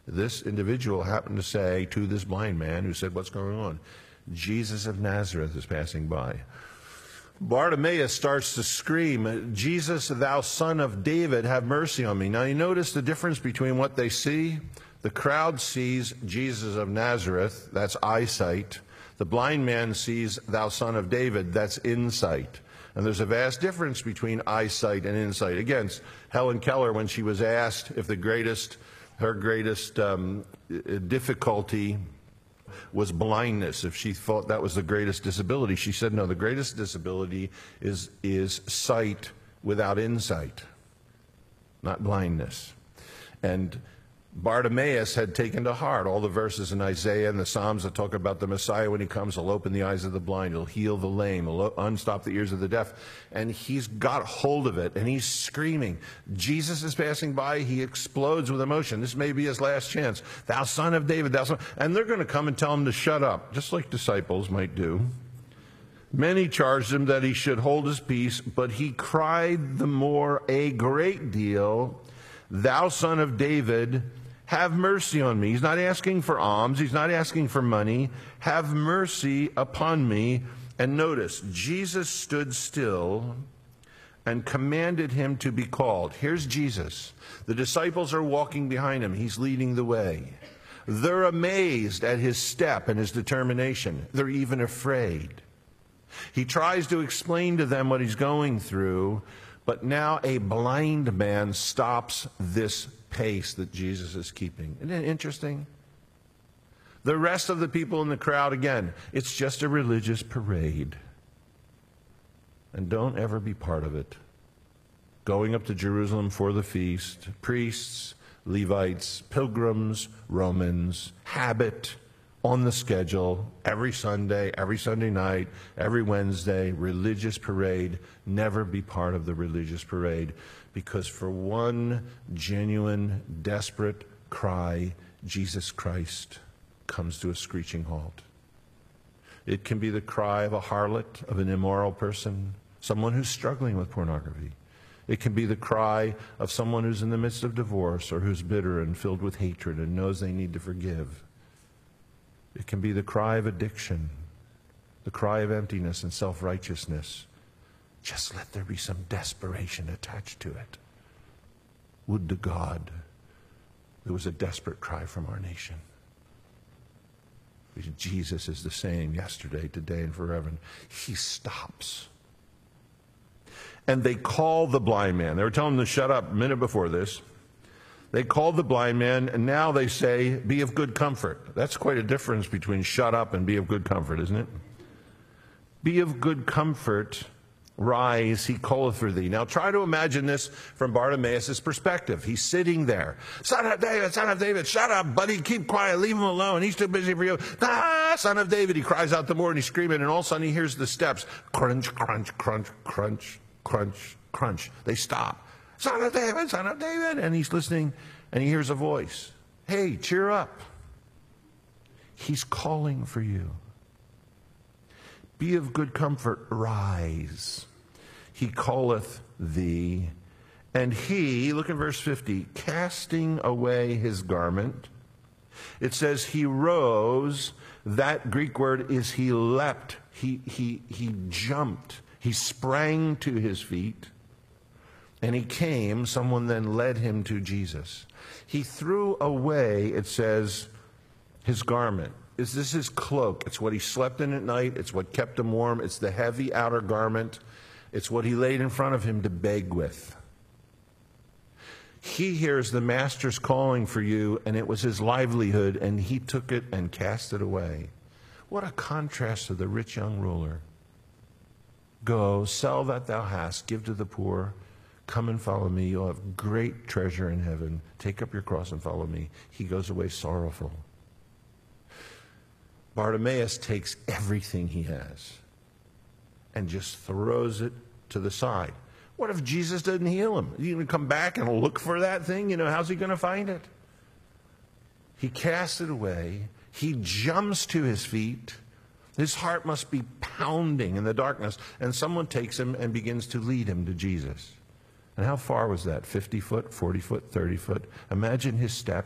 This individual happened to say to this blind man who said, "What's going on?" Jesus of Nazareth is passing by. Bartimaeus starts to scream, "Jesus, thou son of David, have mercy on me." Now you notice the difference between what they see. The crowd sees Jesus of Nazareth, that's eyesight. The blind man sees thou son of David, that's insight. And there's a vast difference between eyesight and insight. Again, Helen Keller, when she was asked if her greatest difficulty was blindness, if she thought that was the greatest disability, she said, no, the greatest disability is sight without insight, not blindness. And Bartimaeus had taken to heart all the verses in Isaiah and the Psalms that talk about the Messiah when he comes. He'll open the eyes of the blind, he'll heal the lame, he'll unstop the ears of the deaf. And he's got hold of it, and he's screaming. Jesus is passing by, he explodes with emotion. This may be his last chance. "Thou son of David, thou son..." And they're going to come and tell him to shut up, just like disciples might do. Many charged him that he should hold his peace, but he cried the more a great deal, "Thou son of David, have mercy on me." He's not asking for alms. He's not asking for money. "Have mercy upon me." And notice, Jesus stood still and commanded him to be called. Here's Jesus. The disciples are walking behind him. He's leading the way. They're amazed at his step and his determination. They're even afraid. He tries to explain to them what he's going through, but now a blind man stops this pace that Jesus is keeping. Isn't it interesting? The rest of the people in the crowd, again, it's just a religious parade. And don't ever be part of it. Going up to Jerusalem for the feast, priests, Levites, pilgrims, Romans, habit, on the schedule, every Sunday night, every Wednesday, religious parade. Never be part of the religious parade, because for one genuine, desperate cry, Jesus Christ comes to a screeching halt. It can be the cry of a harlot, of an immoral person, someone who's struggling with pornography. It can be the cry of someone who's in the midst of divorce or who's bitter and filled with hatred and knows they need to forgive. It can be the cry of addiction, the cry of emptiness and self-righteousness. Just let there be some desperation attached to it. Would to God there was a desperate cry from our nation. Because Jesus is the same yesterday, today, and forever. And he stops. And they call the blind man. They were telling him to shut up a minute before this. They called the blind man, and now they say, "Be of good comfort." That's quite a difference between shut up and be of good comfort, isn't it? "Be of good comfort, rise, he calleth for thee." Now try to imagine this from Bartimaeus' perspective. He's sitting there. Son of David, shut up, buddy, keep quiet, leave him alone. He's too busy for you. "Ah, son of David." He cries out the more and he's screaming, and all of a sudden he hears the steps. Crunch, crunch, crunch, crunch, crunch, crunch. They stop. Son of David, and he's listening, and he hears a voice. Hey, cheer up. He's calling for you. Be of good comfort, rise. He calleth thee. And he, look at verse 50, casting away his garment, it says he rose. That Greek word is he leapt. He jumped. He sprang to his feet. And he came, someone then led him to Jesus. He threw away, it says, his garment. This is his cloak. It's what he slept in at night. It's what kept him warm. It's the heavy outer garment. It's what he laid in front of him to beg with. He hears the master's calling for you, and it was his livelihood, and he took it and cast it away. What a contrast to the rich young ruler. Go, sell that thou hast, give to the poor. Come and follow me. You'll have great treasure in heaven. Take up your cross and follow me. He goes away sorrowful. Bartimaeus takes everything he has and just throws it to the side. What if Jesus doesn't heal him? Is he going to come back and look for that thing? How's he going to find it? He casts it away. He jumps to his feet. His heart must be pounding in the darkness. And someone takes him and begins to lead him to Jesus. And how far was that? 50 foot, 40 foot, 30 foot? Imagine his steps.